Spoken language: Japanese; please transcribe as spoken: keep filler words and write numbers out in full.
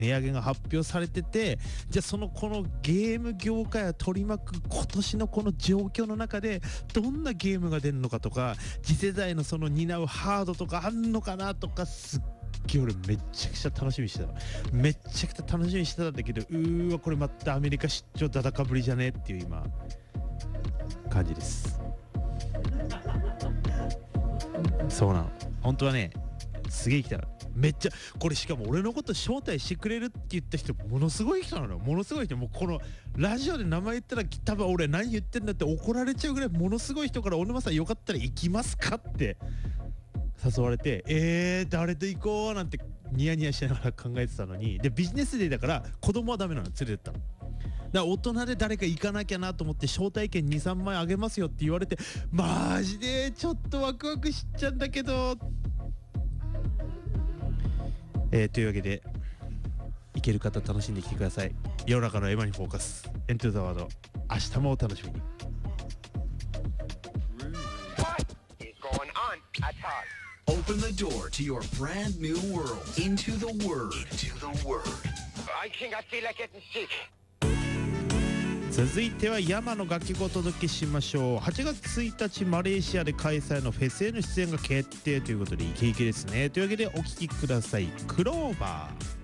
値上げが発表されてて、じゃあそのこのゲーム業界を取り巻く今年のこの状況の中でどんなゲームが出るのかとか、次世代のその担うハードとかあんのかなとか、すっげえ俺めっちゃくちゃ楽しみにしてためっちゃくちゃ楽しみにしてたんだけど、うーわこれまたアメリカ出張だだかぶりじゃねっていう今感じです。そうなの、本当はねすげえ来ためっちゃこれ、しかも俺のこと招待してくれるって言った人ものすごい人なの、ものすごい人、もうこのラジオで名前言ったら多分俺何言ってんだって怒られちゃうぐらいものすごい人から、小沼さんよかったら行きますかって誘われて、えー誰と行こうなんてニヤニヤしながら考えてたのに、でビジネスデーだから子供はダメなの、連れてったの。だから大人で誰か行かなきゃなと思って招待券 にさんまいあげますよって言われて、マジでちょっとワクワクしちゃうんだけど、えー、というわけで行ける方楽しんできてください。世の中のエヴァにフォーカス、エントゥザワード、明日もお楽しみに。 Open the door to your brand new world. Into the Word. Into the Word. I think I feel like getting sick. 続いては山の楽曲をお届けしましょう。はちがつついたちマレーシアで開催のフェスへの出演が決定ということでイケイケですね。というわけでお聴きください。クローバー。